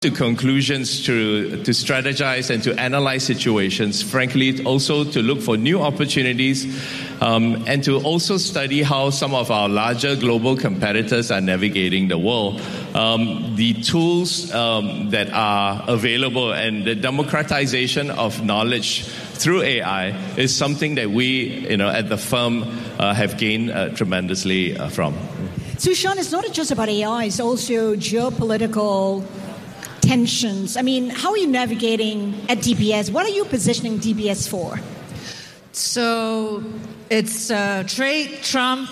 to conclusions, to strategize and to analyze situations, frankly, also to look for new opportunities, and to also study how some of our larger global competitors are navigating the world. The tools that are available and the democratization of knowledge through AI is something that we, at the firm have gained tremendously from. So, Sean, it's not just about AI, it's also geopolitical tensions. I mean, how are you navigating at DBS? What are you positioning DBS for? So it's trade, Trump,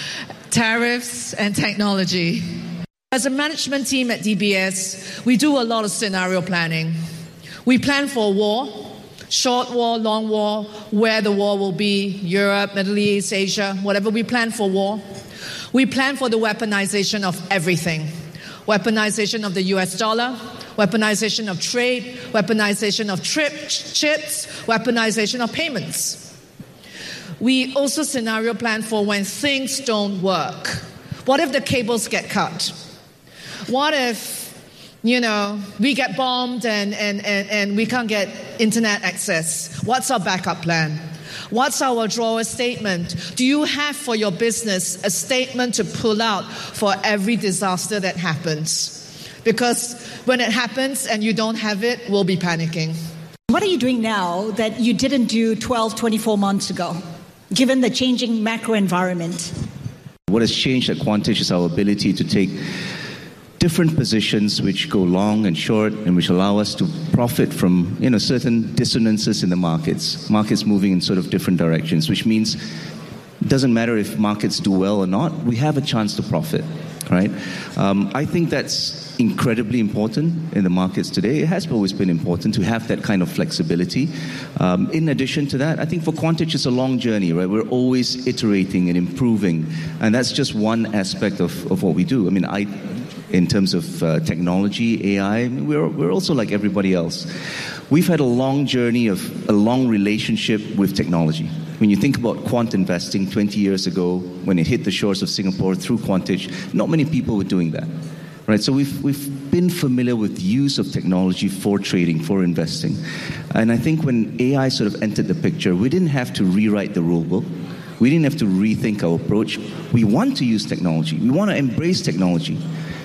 tariffs, and technology. As a management team at DBS, we do a lot of scenario planning. We plan for war, short war, long war, where the war will be, Europe, Middle East, Asia, whatever. We plan for war. We plan for the weaponization of everything. Weaponization of the US dollar, weaponization of trade, weaponization of chips, weaponization of payments. We also scenario plan for when things don't work. What if the cables get cut? What if, we get bombed and we can't get internet access? What's our backup plan? What's our withdrawal statement? Do you have for your business a statement to pull out for every disaster that happens? Because when it happens and you don't have it, we'll be panicking. What are you doing now that you didn't do 12, 24 months ago, given the changing macro environment? What has changed at Quantich is our ability to take different positions which go long and short and which allow us to profit from certain dissonances in the markets moving in sort of different directions, which means it doesn't matter if markets do well or not, we have a chance to profit, right? I think that's incredibly important in the markets today. It has always been important to have that kind of flexibility. In addition to that, I think for Quantich it's a long journey, right? We're always iterating and improving, and that's just one aspect of what we do. I mean, in terms of technology, AI, we're also like everybody else. We've had a long journey of a long relationship with technology. When you think about quant investing 20 years ago, when it hit the shores of Singapore through Quantich, not many people were doing that, right? So we've been familiar with the use of technology for trading, for investing. And I think when AI sort of entered the picture, we didn't have to rewrite the rule book. We didn't have to rethink our approach. We want to use technology. We want to embrace technology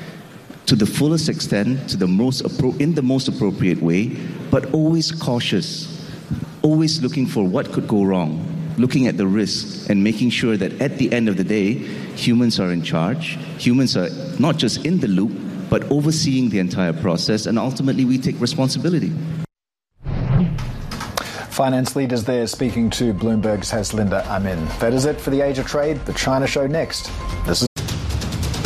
to the fullest extent, in the most appropriate way, but always cautious, always looking for what could go wrong, looking at the risks and making sure that at the end of the day, humans are in charge. Humans are not just in the loop, but overseeing the entire process, and ultimately we take responsibility. Finance leaders there speaking to Bloomberg's Haslinda Amin. That is it for The Age of Trade. The China Show next. This is